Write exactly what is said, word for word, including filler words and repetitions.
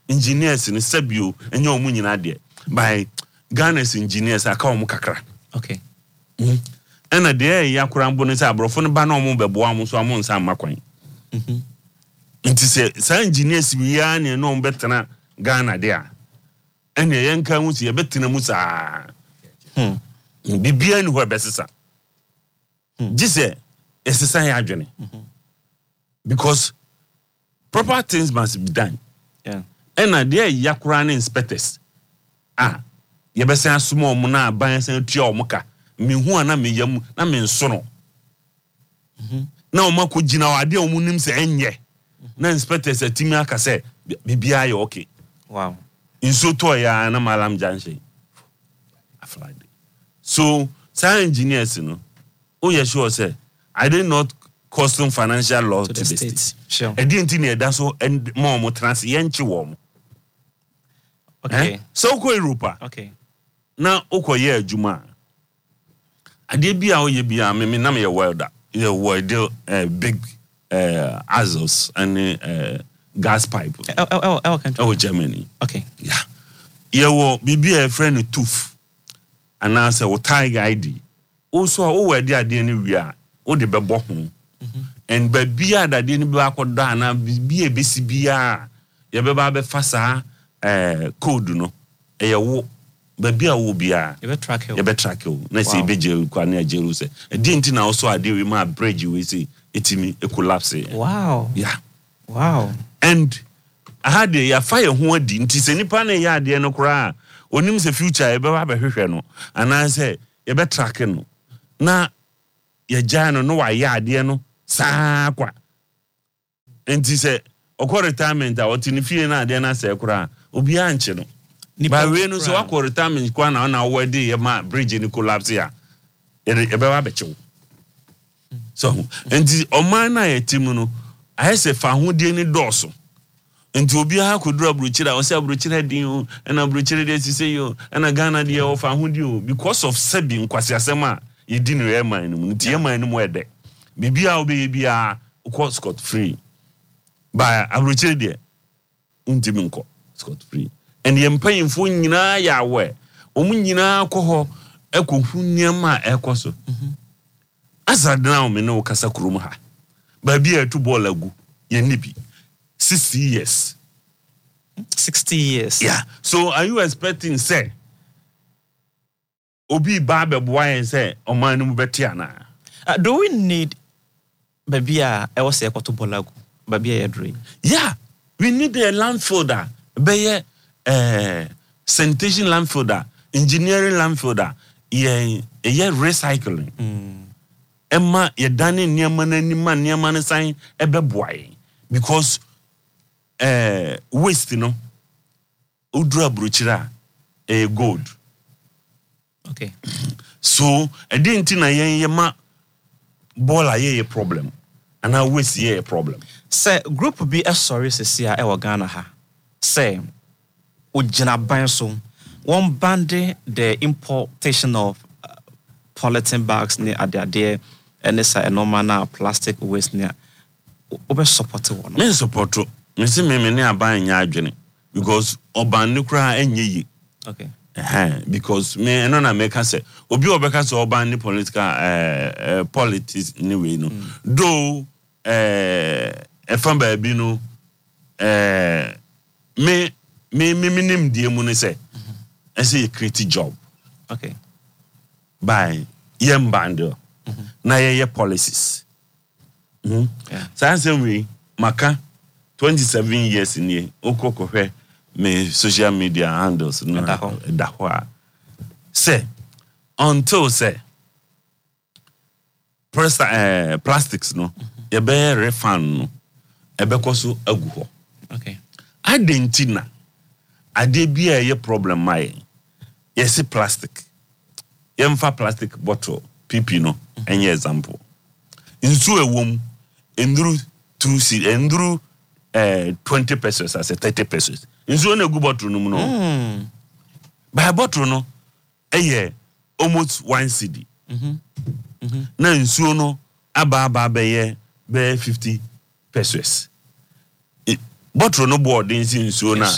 engineers ni sabio enye omu nyina de by Ghana's engineers aka omu kakra okay mhm ena de ya kura mbo ne say abrofo ne ba na omu bebo amu so amu nsa makwan mhm nti say say engineers wi ya ne no betena Ghana de a ena yenka hu se ye betena mu sa hmm bibia ni ho besesa jise esesa ya adwene because proper things must be done yeah and there yakura ne inspectors ah ye besa asoma omo na ban san tua omo ka me hu ana me yam na me nso no mhm na omo ko gina wade omo nim se enye na inspectors atimi aka se bibia ye okay wow inso to ya na malam janche aflade so some engineers no oh yeah sure say I did not custom financial law to, to the, the state. state sure I didn't think that so and more mo trans yenchi wo okay eh? So ko Europa okay na okoye adwuma ade bia oye bia me me na me welder you welder uh, big uh, Azos and uh, gas pipe oh oh oh country oh Germany okay yeah yeah wo bibia e friend tooth and answer wo tiger I D also o welder ade ni wi a o de bebo ho and bibia da de ni bi akoda na bibia besi bia ye be ba be fasa eh code no e ye wo bibia wo bia you be track you ye be track you na say be je kwa na jeru say e di nti na also ade we ma bridge we say etimi e collapse wow yeah wow and I had ya fire ho adi nti se nipa na ya ade no kura onim se future e be ba be hwehwe no ana say ye be track no na ye jano no wa ya ade no saa kwa enti se okọ retirement a otini fie na ade na se kura obi anche no ba we no so akọ retirement kwa na na wedi ye ma bridge ni collapse ya e be ba bechew so enti oman na yetim no ayese fa hodie ni doso enti obi ha kodura bruchira o se bruchira din o na bruchira de sise yo na Ghana de o fa hodie o because of sebi nkwasi asema ye di no ye man no nti ye man no mo ede bibia obe bia ko scot free by abrochire de ntimi nko scot free and ye mpanyimfo nyina ya we omu nyina ko ho ekohu niam a ekoso mhm azadna o me no kasa kurum ha ba bia tu ball agu ye nibi sixty years sixty years yeah so are you expecting say obi ba be boy say o man no betia na uh, do we need babia e was ekoto bolagu babia yedre yeah we need a landfill be eh sanitation landfill engineering landfill ye ye recycling mm emma ye dane niam na nima niam na san e be boy because eh waste no udura bruchira e gold okay so e dey ntina yen ye ma bola ye problem and I waste ye problem say group be a sorry sesia e wa Ghana ha say ojina ban so one band the importation of uh, polythene bags ne ade and say a normal na plastic waste ne obe support one me support me say me me ne aban nya adwene because oban ne kura enye yi okay eh because me no na make say obi obeka say oban ne political eh uh, uh, politics anyway no mm. though eh e fan ba bi no eh me me me minim die mu ne say I say create job okay by yem bando mm-hmm. na ye policies mhm yeah say we maka twenty-seven years in here okoko hwe me social media handles no da ho say until say first uh, plastics no mm-hmm. ye be refund no e be koso agu ho okay adentina ade bia ye problem mai yes plastic yemfa plastic bottle pp no mm-hmm. any example insu ewom enduru two c enduru eh twenty pesos as thirty pesos insu na gu bottle no no mm by bottle no eh almost one cedi mhm mhm na insu no aba aba be ye be fifty pesos bottle no board insu na